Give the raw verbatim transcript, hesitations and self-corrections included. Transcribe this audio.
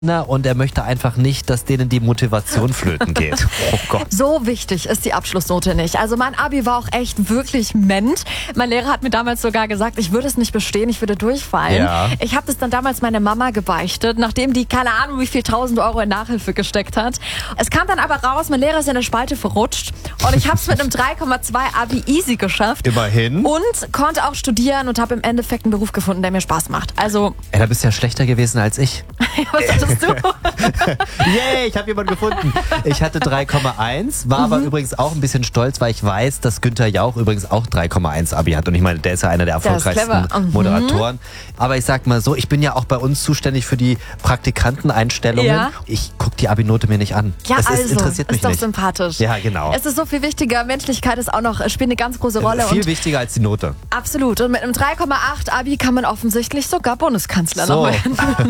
und er möchte einfach nicht, dass denen die Motivation flöten geht. Oh Gott. So wichtig ist die Abschlussnote nicht. Also mein Abi war auch echt wirklich ment. Mein Lehrer hat mir damals sogar gesagt, ich würde es nicht bestehen, ich würde durchfallen. Ja. Ich habe das dann damals meiner Mama gebeichtet, nachdem die keine Ahnung wie viel tausend Euro in Nachhilfe gesteckt hat. Es kam dann aber raus, mein Lehrer ist in der Spalte verrutscht und ich habe es mit einem drei Komma zwei Abi easy geschafft. Immerhin. Und konnte auch studieren und habe im Endeffekt einen Beruf gefunden, der mir Spaß macht. Also, Ey, da bist du ja schlechter gewesen als ich. was hattest du? Yay, ich habe jemanden gefunden. Ich hatte drei Komma eins, war aber übrigens auch ein bisschen stolz, weil ich weiß, dass Günther Jauch übrigens auch drei Komma eins Abi hat. Und ich meine, der ist ja einer der Der ist erfolgreichsten clever. Mhm. Moderatoren. Aber ich sag mal so, ich bin ja auch bei uns zuständig für die Praktikanteneinstellungen. Ja. Ich gucke die Abi-Note mir nicht an. Ja, es also, ist, interessiert mich ist doch nicht. sympathisch. Ja, genau. Es ist so viel wichtiger. Menschlichkeit ist auch noch, spielt eine ganz große Rolle. Viel und wichtiger als die Note. absolut. Und mit einem drei Komma acht Abi kann man offensichtlich sogar Bundeskanzler So. noch werden.